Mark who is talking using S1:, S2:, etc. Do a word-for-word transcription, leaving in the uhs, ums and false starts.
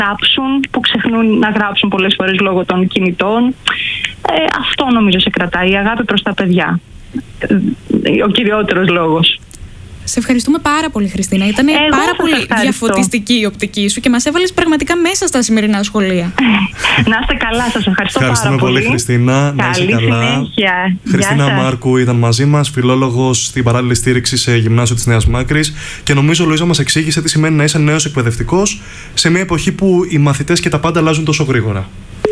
S1: γράψουν, που ξεχνούν να γράψουν πολλές φορές λόγω των κινητών. Ε, αυτό νομίζω σε κρατάει, η αγάπη προς τα παιδιά. Ο κυριότερος λόγος.
S2: Σε ευχαριστούμε πάρα πολύ, Χριστίνα. Ήταν πάρα πολύ διαφωτιστική η οπτική σου και μας έβαλες πραγματικά μέσα στα σημερινά σχολεία.
S1: Να είστε καλά, σας ευχαριστώ πάρα πολύ.
S3: Ευχαριστούμε πολύ, Χριστίνα. Να είσαι καλά.
S1: Συνέχεια.
S3: Χριστίνα Μάρκου ήταν μαζί μας, φιλόλογος στην παράλληλη στήριξη σε γυμνάσιο της Νέας Μάκρης. Και νομίζω, Λουίζα, μας εξήγησε τι σημαίνει να είσαι νέος εκπαιδευτικός σε μια εποχή που οι μαθητές και τα πάντα αλλάζουν τόσο γρήγορα.